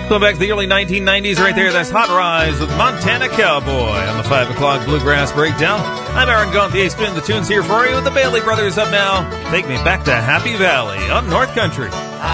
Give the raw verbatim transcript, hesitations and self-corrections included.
Going back to the early nineteen nineties right there. That's Hot Rise with Montana Cowboy on the five o'clock Bluegrass Breakdown. I'm Aaron Gauthier, spinning the tunes here for you with the Bailey Brothers up now. Take me back to Happy Valley on North Country.